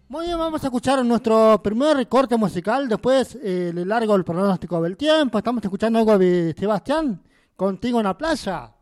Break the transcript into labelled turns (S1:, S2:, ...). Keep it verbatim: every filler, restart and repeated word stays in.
S1: Muy bien, vamos a escuchar nuestro primer corte musical. Después eh, le largo el pronóstico del tiempo. Estamos escuchando algo de Sebastián, Contigo en la playa.